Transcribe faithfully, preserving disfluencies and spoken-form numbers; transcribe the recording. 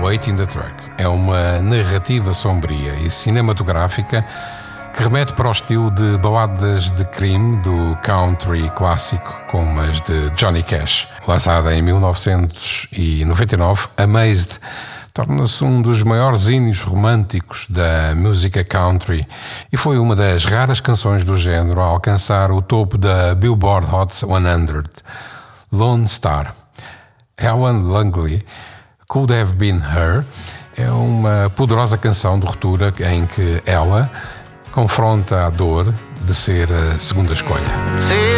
Wait in the Truck é uma narrativa sombria e cinematográfica que remete para o estilo de baladas de crime do country clássico, como as de Johnny Cash. Lançada em mil novecentos e noventa e nove, Amazed torna-se um dos maiores hinos românticos da música country e foi uma das raras canções do género a alcançar o topo da Billboard Hot cem. Lone Star. Helen Langley, Could Have Been Her, é uma poderosa canção de ruptura em que ela confronta a dor de ser a segunda escolha.